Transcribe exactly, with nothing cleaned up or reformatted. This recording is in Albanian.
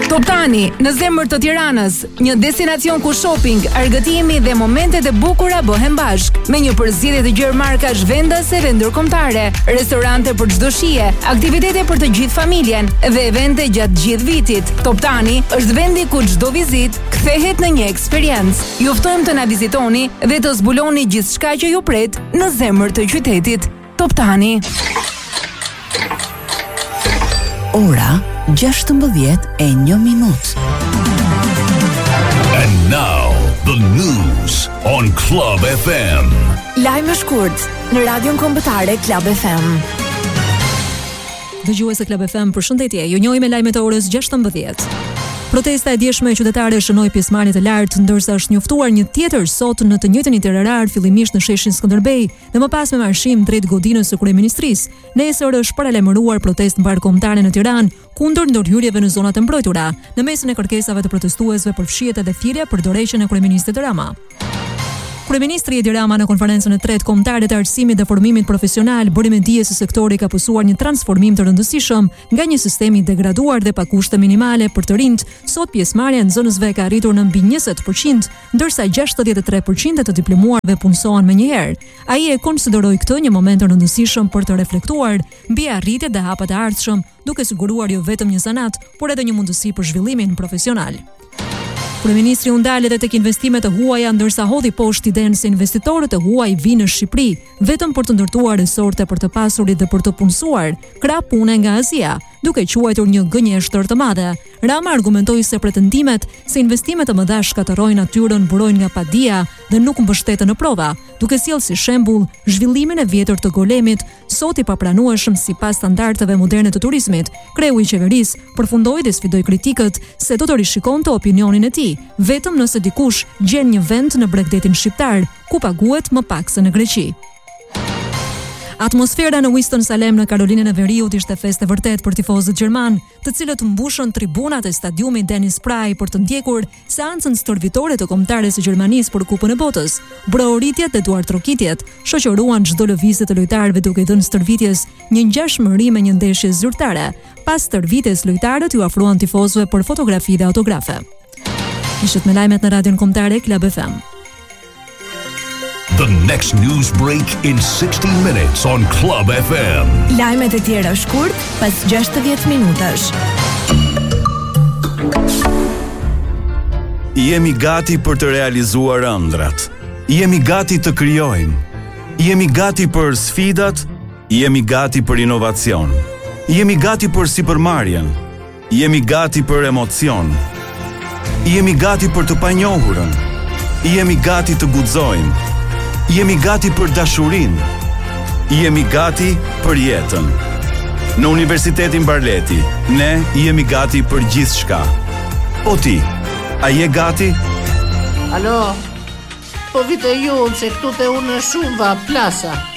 Top Tani, në zemër të Tiranës, një destinacion ku shopping, argëtimi dhe momentet e bukura bëhen bashk, me një përzierje të gjerë markash vendase dhe ndërkombëtare, restorante për çdo shije, aktivitete për të gjithë familjen dhe evente gjatë gjithë vitit. Top Tani është vendi ku çdo vizitë kthehet në një eksperiencë. Ju ftojmë të na vizitoni dhe të zbuloni gjithçka që ju pret në zemër të qytetit. Top Tani. Ora gjashtëmbëdhjetë e një minutë. And now the news on Club F M. Lajme shkurt në radion kombëtare Club F M. Dëgjues e Club F M, përshëndetje. Ju njohim me lajmet e orës gjashtëmbëdhjetë. Protesta e dieshme e qytetarëve shënoi pjesëmarrje të lartë, ndërsa është njoftuar një tjetër sot në të njëjtën itinerar, fillimisht në sheshin Skënderbej dhe më pas me marshim drejt godinës së kryeministrisë. Nesër është paralajmëruar protestë mbarkombëtare në Tiranë kundër ndërhyrjeve në zonat e mbrojtura. Në mesin e kërkesave të protestuesve përfshihet edhe thirrja për dorëheqjen e kryeministit Rama. Kryeministri Edi Rama në konferencën e tretë kombëtare të arsimit dhe formimit profesional bëri me dije se sektori ka pësuar një transformim të rëndësishëm nga një sistem i degraduar dhe pa kushte minimale për të rinjt. Sot pjesëmarrja e nxënësve ka arritur në mbi njëzet përqind, ndërsa gjashtëdhjetë e tre përqind të diplomuarve punësohen menjëherë. Ai e konsideroi këtë një moment të rëndësishëm për të reflektuar mbi arritjet dhe hapat e ardhshëm, duke siguruar jo vetëm një zanat, por edhe një mundësi për zhvillimin profesional. Kryeministri u ndal edhe tek investimet e huaja, ndërsa hodhi poshtë idenë se investitorët e huaj vinë në Shqipëri vetëm për të ndërtuar resorte për të pasurit dhe për të punësuar, krah pune nga Azia, duke quajtur një gënjeshtër të madhe. Rama argumentoi se pretendimet se investimet e mëdha shkatërrojnë natyrën burojnë nga padia dhe nuk mbështeten në prova, duke sjellë si shembull zhvillimin e vjetër të golemit, sot i papranueshëm sipas standardeve moderne të turizmit. Kreu i qeverisë përfundoi dhe sfidoi kritikët se do të rishikonte opinionin e tij, vetëm nëse dikush gjen një vend në Bregdetin shqiptar, ku paguhet më pak se në Greqi. Atmosfera në Winston-Salem në Karolinën e Veriut ishte festë vërtet për tifozët gjerman, të cilët mbushën tribunat e stadiumit Dennis Prahy për të ndjekur seancën stërvitore të kombëtares së Gjermanisë për Kupën e Botës. Brohoritjet dhe duartrokitjet shoqëruan çdo lëvizje të lojtarëve duke i dhënë stërvitjes një ngjashmëri me një ndeshje zyrtare. Pas stërvitjes, lojtarët ju afruan tifozëve për fotografi dhe autografe. Ishit me lajmet në radion kombëtare Club F M. The next news break in sixty minutes on Club F M. Lajmet e tjera shkurt pas gjashtëdhjetë minutash. Jemi gati për të realizuar ëndrat. Jemi gati të krijojmë. Jemi gati për sfidat, jemi gati për inovacion. Jemi gati për sipërmarrjen. Jemi gati për emocion. Jemi gati për të panjohurën. Jemi gati të guxojmë. Jemi gati për dashurinë. Jemi gati për jetën. Në Universitetin Barleti, ne jemi gati për gjithçka. O ti, a je gati? Alo, po vite ju se këtu te unë shumë va plasa.